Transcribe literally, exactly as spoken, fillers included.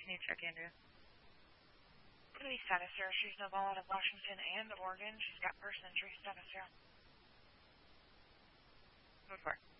Can you check Andrea? Police status, sir. She's no ball out of Washington and Oregon. She's got person injury status, sir. Move forward.